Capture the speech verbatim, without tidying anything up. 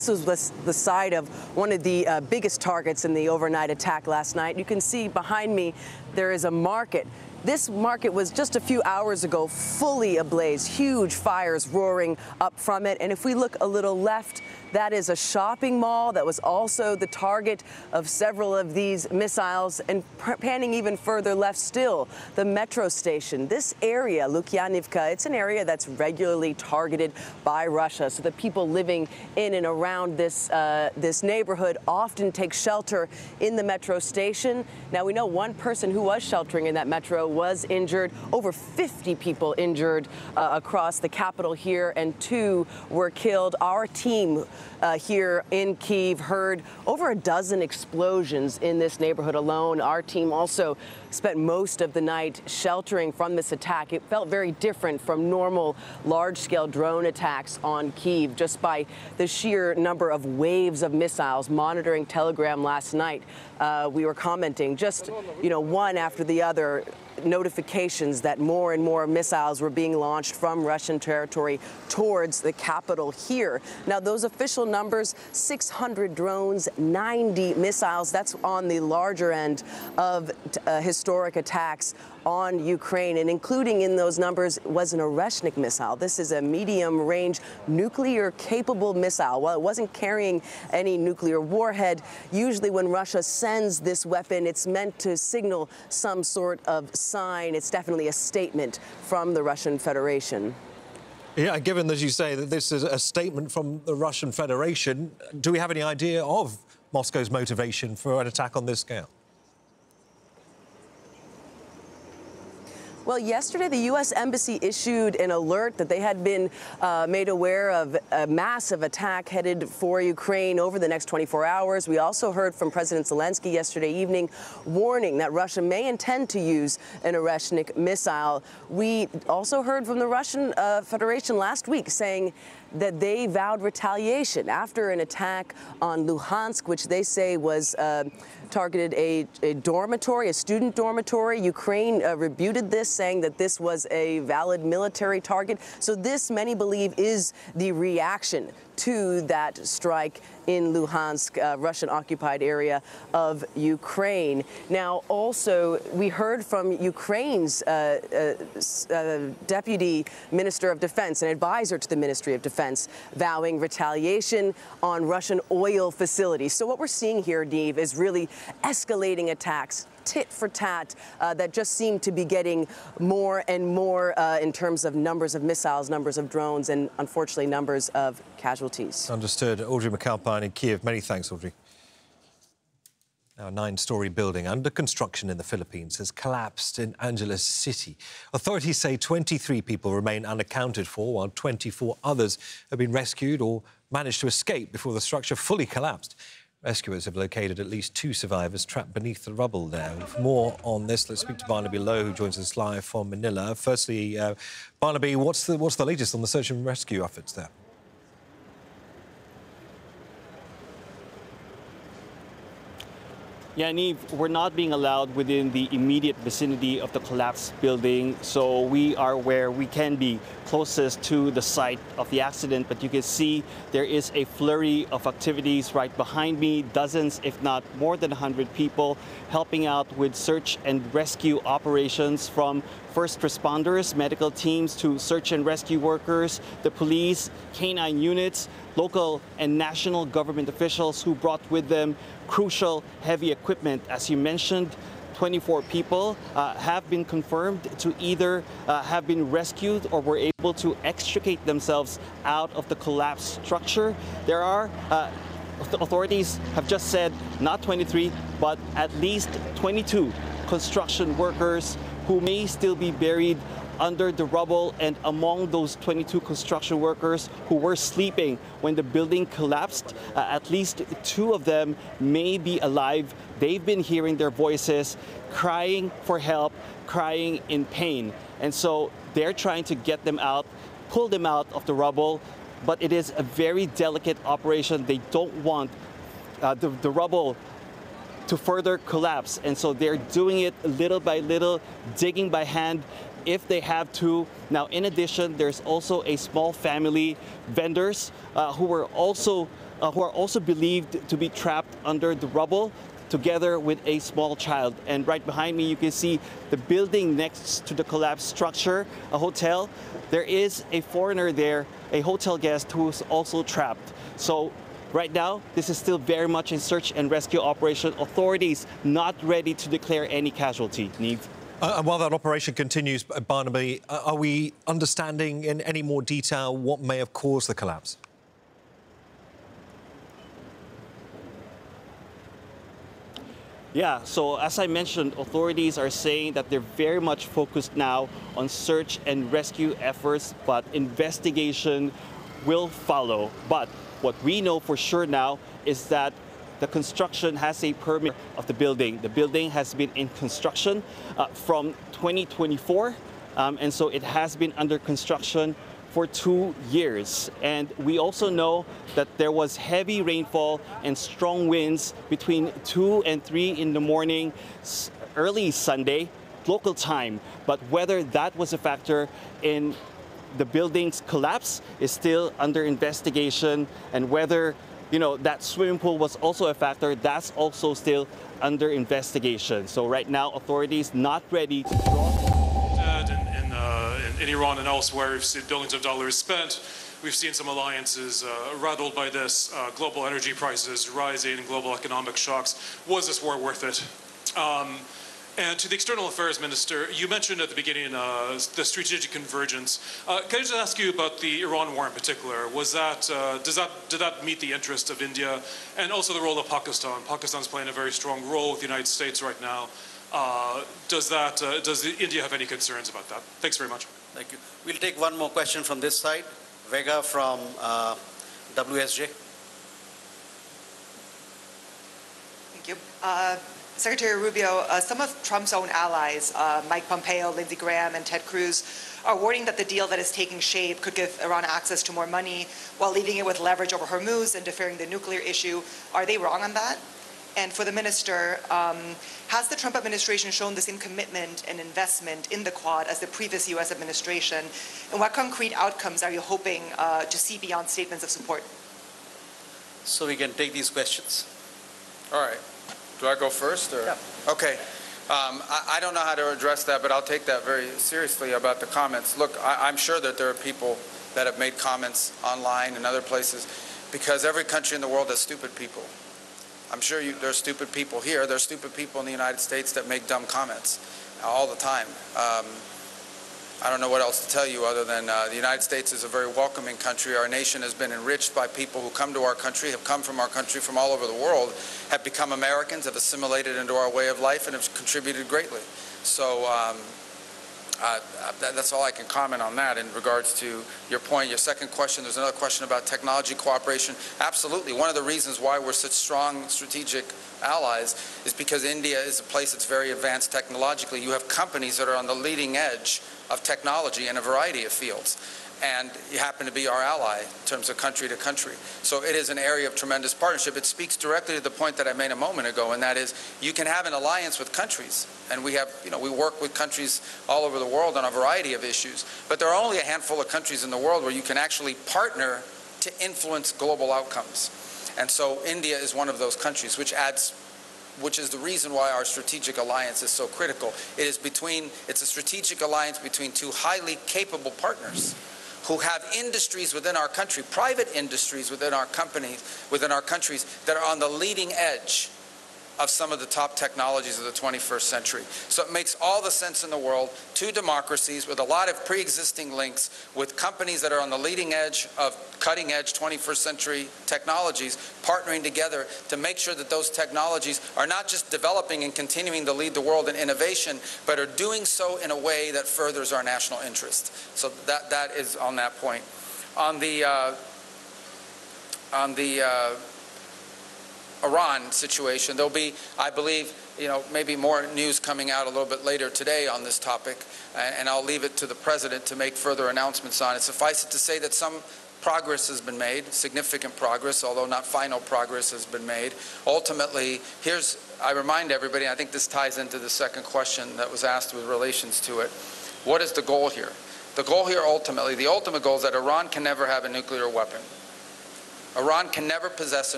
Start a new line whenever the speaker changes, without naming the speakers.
This was the side of one of the uh, biggest targets in the overnight attack last night. You can see behind me there is a market. This market was just a few hours ago fully ablaze, huge fires roaring up from it. And if we look a little left, that is a shopping mall that was also the target of several of these missiles. And panning even further left still, the metro station. This area, Lukyanivka, it's an area that's regularly targeted by Russia. So the people living in and around this, uh, this neighborhood often take shelter in the metro station. Now, we know one person who was sheltering in that metro was injured, over fifty people injured uh, across the capital here, and two were killed. Our team uh, here in Kyiv heard over a dozen explosions in this neighborhood alone. Our team also spent most of the night sheltering from this attack. It felt very different from normal large-scale drone attacks on Kyiv, just by the sheer number of waves of missiles. Monitoring Telegram last night, uh, we were commenting just, you know, one after the other, notifications that more and more missiles were being launched from Russian territory towards the capital here. Now, those official numbers, six hundred drones, ninety missiles, that's on the larger end of uh, historic attacks on Ukraine, and including in those numbers was an Oreshnik missile. This is a medium-range nuclear-capable missile. While it wasn't carrying any nuclear warhead, usually when Russia sends this weapon, it's meant to signal some sort of sign. It's definitely a statement from the Russian Federation.
Yeah, given, as you say, that this is a statement from the Russian Federation, do we have any idea of Moscow's motivation for an attack on this scale?
Well, yesterday, the U S Embassy issued an alert that they had been uh, made aware of a massive attack headed for Ukraine over the next twenty-four hours. We also heard from President Zelensky yesterday evening warning that Russia may intend to use an Oreshnik missile. We also heard from the Russian uh, Federation last week saying that they vowed retaliation after an attack on Luhansk, which they say was uh, targeted a, a dormitory, a student dormitory. Ukraine uh, rebuted this, saying that this was a valid military target. So this, many believe, is the reaction to that strike in Luhansk, uh, Russian-occupied area of Ukraine. Now, also, we heard from Ukraine's uh, uh, uh, Deputy Minister of Defense, an advisor to the Ministry of Defense, vowing retaliation on Russian oil facilities. So what we're seeing here, Neve, is really escalating attacks, tit for tat, uh, that just seem to be getting more and more uh, in terms of numbers of missiles, numbers of drones, and unfortunately numbers of casualties.
Understood. Audrey McAlpine in Kyiv. Many thanks, Audrey. Now, a nine-storey building under construction in the Philippines has collapsed in Angeles City. Authorities say twenty-three people remain unaccounted for, while twenty-four others have been rescued or managed to escape before the structure fully collapsed. Rescuers have located at least two survivors trapped beneath the rubble there. For more on this, let's speak to Barnaby Lowe, who joins us live from Manila. Firstly, uh, Barnaby, what's the, what's the latest on the search and rescue efforts there?
Yeah, Neve, we're not being allowed within the immediate vicinity of the collapsed building, so we are where we can be closest to the site of the accident. But you can see there is a flurry of activities right behind me, dozens, if not more than one hundred people helping out with search and rescue operations, from first responders, medical teams, to search and rescue workers, the police, canine units, local and national government officials who brought with them crucial heavy equipment. As you mentioned, twenty-four people uh, have been confirmed to either uh, have been rescued or were able to extricate themselves out of the collapsed structure. There are, uh, the authorities have just said, not twenty-three, but at least twenty-two construction workers who may still be buried under the rubble. And among those twenty-two construction workers who were sleeping when the building collapsed, uh, at least two of them may be alive. They've been hearing their voices, crying for help, crying in pain. And so they're trying to get them out, pull them out of the rubble. But it is a very delicate operation. They don't want uh, the, the rubble to further collapse. And so they're doing it little by little, digging by hand if they have to. Now, in addition, there's also a small family, vendors, uh, who were also uh, who are also believed to be trapped under the rubble, together with a small child. And right behind me, you can see the building next to the collapsed structure, a hotel. There is a foreigner there, a hotel guest who's also trapped. So right now, this is still very much a search and rescue operation. Authorities not ready to declare any casualty. Neve.
Uh, and while that operation continues, Barnaby, uh, are we understanding in any more detail what may have caused the collapse?
Yeah, so as I mentioned, authorities are saying that they're very much focused now on search and rescue efforts, but investigation will follow. But what we know for sure now is that the construction has a permit of the building. The building has been in construction uh, from twenty twenty-four, um, and so it has been under construction for two years. And we also know that there was heavy rainfall and strong winds between two and three in the morning, early Sunday, local time. But whether that was a factor in the building's collapse is still under investigation, and whether you know that swimming pool was also a factor, that's also still under investigation. So right now, authorities not ready to draw.
In, uh, in, in Iran and elsewhere, we've seen billions of dollars spent. We've seen some alliances uh, rattled by this, uh, global energy prices rising, global economic shocks. Was this war worth it? Um, and to the External Affairs Minister, you mentioned at the beginning uh, the strategic convergence. Uh, can I just ask you about the Iran war in particular? Was that, uh, does that, did that meet the interests of India? And also the role of Pakistan. Pakistan's playing a very strong role with the United States right now. Uh, does that, uh, does India have any concerns about that? Thanks very much.
Thank you. We'll take one more question from this side. Vega from uh, W S J.
Thank you. Uh, Secretary Rubio, uh, some of Trump's own allies, uh, Mike Pompeo, Lindsey Graham, and Ted Cruz, are warning that the deal that is taking shape could give Iran access to more money while leaving it with leverage over Hormuz and deferring the nuclear issue. Are they wrong on that? And for the minister, um, has the Trump administration shown the same commitment and investment in the Quad as the previous U S administration? And what concrete outcomes are you hoping uh, to see beyond statements of support?
So we can take these questions.
All right. Do I go first? Or?
Yeah.
Okay. Um, I, I don't know how to address that, but I'll take that very seriously about the comments. Look, I, I'm sure that there are people that have made comments online and other places, because every country in the world has stupid people. I'm sure you, there are stupid people here. There are stupid people in the United States that make dumb comments all the time. Um, I don't know what else to tell you other than uh, the United States is a very welcoming country. Our nation has been enriched by people who come to our country, have come from our country from all over the world, have become Americans, have assimilated into our way of life, and have contributed greatly. So um, uh, that, that's all I can comment on that in regards to your point. Your second question, there's another question about technology cooperation. Absolutely. One of the reasons why we're such strong strategic allies is because India is a place that's very advanced technologically. You have companies that are on the leading edge of technology in a variety of fields, and you happen to be our ally in terms of country to country. So it is an area of tremendous partnership. It speaks directly to the point that I made a moment ago, and that is you can have an alliance with countries, and we have, you know, we work with countries all over the world on a variety of issues, but there are only a handful of countries in the world where you can actually partner to influence global outcomes. And so India is one of those countries, which adds which is the reason why our strategic alliance is so critical. It is between, it's a strategic alliance between two highly capable partners who have industries within our country, private industries within our companies, within our countries, that are on the leading edge of some of the top technologies of the twenty-first century. So it makes all the sense in the world, two democracies with a lot of pre-existing links with companies that are on the leading edge of cutting-edge twenty-first century technologies, partnering together to make sure that those technologies are not just developing and continuing to lead the world in innovation, but are doing so in a way that furthers our national interest. So that, that is on that point. On the, uh, on the uh, Iran situation, there'll be, I believe, you know, maybe more news coming out a little bit later today on this topic, and I'll leave it to the President to make further announcements on it. Suffice it to say that some progress has been made, significant progress, although not final progress has been made. Ultimately, here's, I remind everybody, I think this ties into the second question that was asked with relations to it. What is the goal here? The goal here ultimately, the ultimate goal is that Iran can never have a nuclear weapon. Iran can never possess a